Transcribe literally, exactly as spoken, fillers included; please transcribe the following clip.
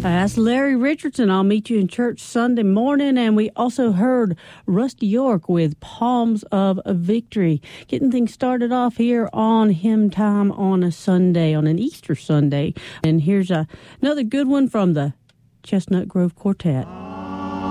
That's Larry Richardson. I'll meet you in church Sunday morning. And we also heard Rusty York with Palms of Victory. Getting things started off here on Hymn Time on a Sunday, on an Easter Sunday. And here's a, another good one from the Chestnut Grove Quartet.